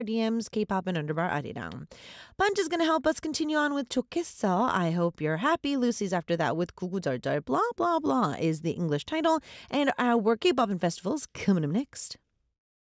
DMs, K-pop and underbar 아리랑. Punch is going to help us continue on with 좋겠어. I hope you're happy. Lucy's after that with 구구절절. Blah, blah, blah is the English title. And our K-pop and festivals coming up next.